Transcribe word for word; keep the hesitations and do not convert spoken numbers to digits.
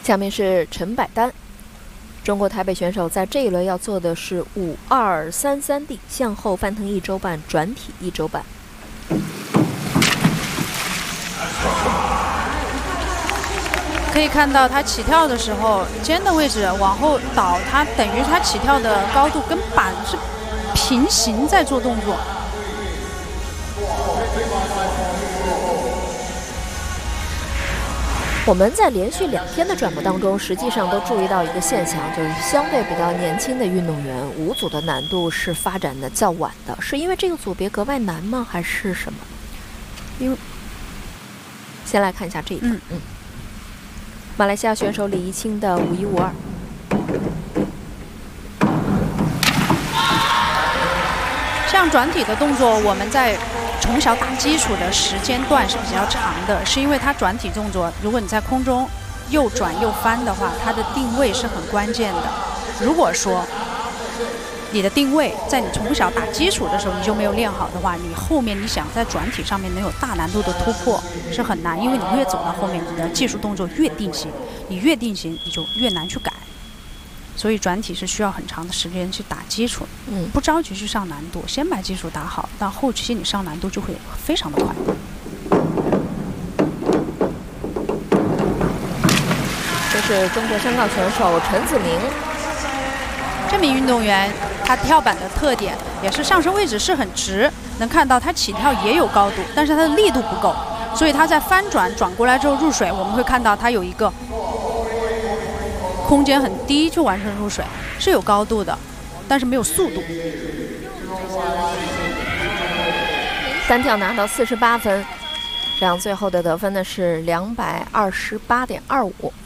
下面是陈百丹，中国台北选手在这一轮要做的是五二三三 D 向后翻腾一周半，转体一周半。 可以看到他起跳的时候，肩的位置往后倒，他等于他起跳的高度跟板是平行在做动作。 我们在连续两天的转播当中，实际上都注意到一个现象，就是相对比较年轻的运动员，五组的难度是发展的较晚的，是因为这个组别格外难吗？还是什么？因为先来看一下这一段，嗯，嗯马来西亚选手李怡清的五一五二。 像转体的动作，我们在从小打基础的时间段是比较长的，是因为它转体动作，如果你在空中又转又翻的话，它的定位是很关键的。如果说你的定位在你从小打基础的时候你就没有练好的话，你后面你想在转体上面能有大难度的突破是很难，因为你越走到后面，你的技术动作越定型，你越定型你就越难去改。所以转体是需要很长的时间去打基础，嗯，不着急去上难度，先把基础打好，到后期你上难度就会非常的快。 这是中国香港选手陈子明， 这名运动员他跳板的特点也是上身位置是很直，能看到他起跳也有高度，但是他的力度不够，所以他在翻转转过来之后入水，我们会看到他有一个空间很低就完成入水，是有高度的，但是没有速度。 单跳拿到四十八分，这样最后的得分呢是两百二十八点二五。